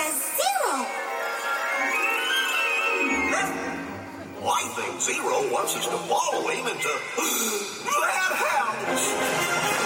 Zero. I think Zero wants us to follow him into that house.